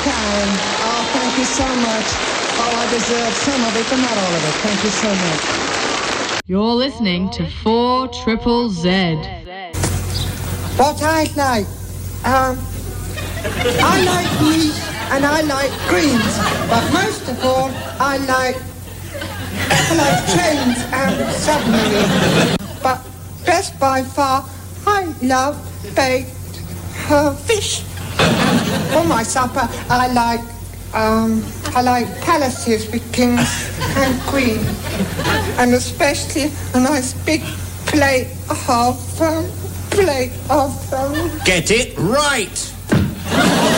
Karen. Oh, thank you so much. Oh, I deserve some of it, but not all of it. Thank you so much. You're listening to 4 Triple Z. What I like, I like meat and I like greens, but most of all, I like trains and submarines. But best by far, I love baked fish. For my supper, I like palaces with kings and queens, and especially a nice big plate of Get it right!